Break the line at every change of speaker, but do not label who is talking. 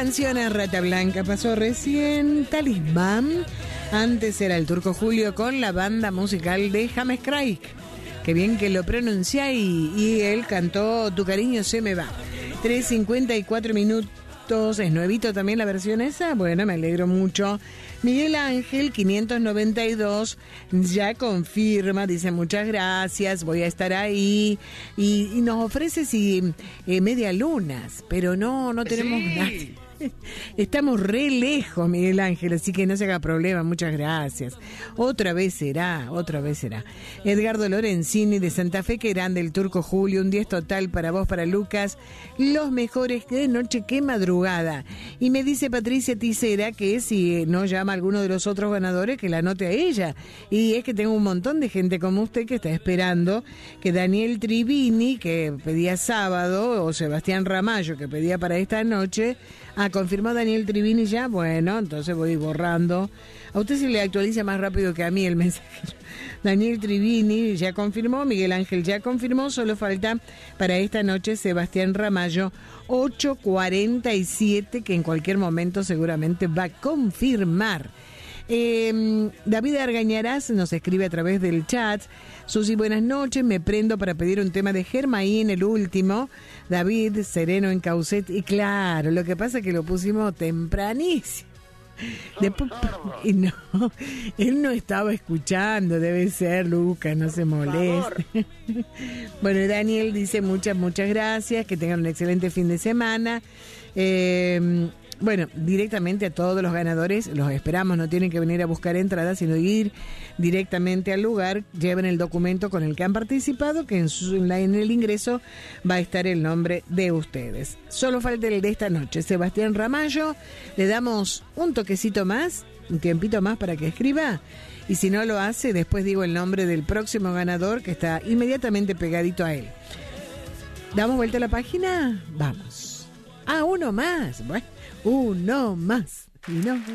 canciones. Rata Blanca pasó recién, Talismán. Antes era el Turco Julio con la banda musical de James Craig. Qué bien que lo pronuncia y él cantó Tu cariño se me va. 3:54 minutos. ¿Es nuevito también la versión esa? Bueno, me alegro mucho. Miguel Ángel, 592, ya confirma, dice muchas gracias, voy a estar ahí. Y nos ofrece media lunas, pero no tenemos nada. Estamos re lejos, Miguel Ángel, así que no se haga problema, muchas gracias. Otra vez será. Edgardo Lorenzini de Santa Fe, que grande el Turco Julio, un 10 total para vos, para Lucas, los mejores de noche que madrugada. Y me dice Patricia Ticera que si no llama a alguno de los otros ganadores, que la anote a ella. Y es que tengo un montón de gente como usted que está esperando que Daniel Trivini, que pedía sábado, o Sebastián Ramallo, que pedía para esta noche. ¿Confirmó Daniel Trivini ya? Bueno, entonces voy borrando. A usted se le actualiza más rápido que a mí el mensaje. Daniel Trivini ya confirmó, Miguel Ángel ya confirmó, solo falta para esta noche Sebastián Ramallo, 8:47, que en cualquier momento seguramente va a confirmar. David Argañarás nos escribe a través del chat. Susi, buenas noches, me prendo para pedir un tema de Germain, el último. David, sereno en Causet. Y claro, lo que pasa es que lo pusimos tempranísimo. Después, y no, él no estaba escuchando, debe ser, Lucas, no se moleste. Bueno, Daniel dice muchas gracias, que tengan un excelente fin de semana. Bueno, directamente a todos los ganadores los esperamos, no tienen que venir a buscar entradas, sino ir directamente al lugar, lleven el documento con el que han participado, que en el ingreso va a estar el nombre de ustedes. Solo falta el de esta noche, Sebastián Ramallo. Le damos un toquecito más, un tiempito más para que escriba, y si no lo hace, después digo el nombre del próximo ganador, que está inmediatamente pegadito a él. ¿Damos vuelta a la página? Vamos. Uno más. Bueno, uno más. Y no.